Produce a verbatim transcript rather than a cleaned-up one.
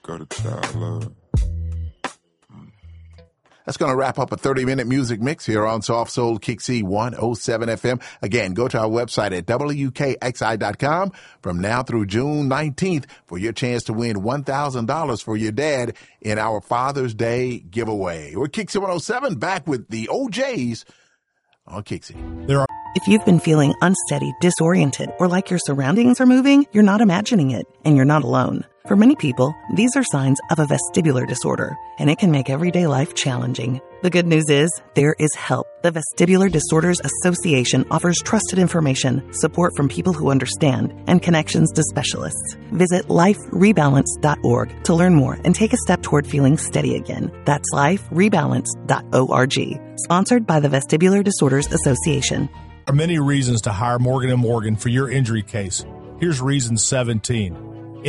go to child love. That's going to wrap up a thirty-minute music mix here on Soft Soul Kixie one oh seven F M. Again, go to our website at W K X I dot com from now through June nineteenth for your chance to win one thousand dollars for your dad in our Father's Day giveaway. We're Kixie one oh seven, back with the O Js on Kixie. There are If you've been feeling unsteady, disoriented, or like your surroundings are moving, you're not imagining it, and you're not alone. For many people, these are signs of a vestibular disorder, and it can make everyday life challenging. The good news is, there is help. The Vestibular Disorders Association offers trusted information, support from people who understand, and connections to specialists. Visit life rebalance dot org to learn more and take a step toward feeling steady again. That's life rebalance dot org. Sponsored by the Vestibular Disorders Association. There are many reasons to hire Morgan and Morgan for your injury case. Here's reason seventeen.